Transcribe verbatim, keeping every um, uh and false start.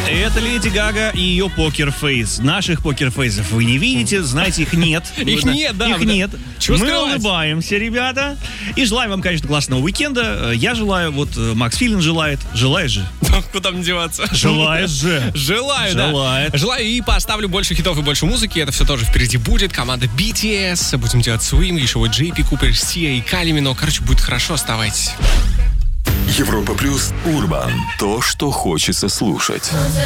Это Леди Гага и ее покерфейс. Наших покерфейсов вы не видите, знаете, их нет. Их нет, да. Их нет. Чего Мы скрывать? улыбаемся, ребята. И желаем вам, конечно, классного уикенда. Я желаю, вот Макс Филин желает. Желаешь же? Куда мне деваться? Желаешь же. Желаю, Желает. да. Желаю и поставлю больше хитов и больше музыки. Это все тоже впереди будет. Команда би ти эс. Будем делать Swim, еще вот Джей Пи, Купер, Сия и Кали Мино. Короче, будет хорошо. Оставайтесь. Европа плюс Урбан. То, что хочется слушать.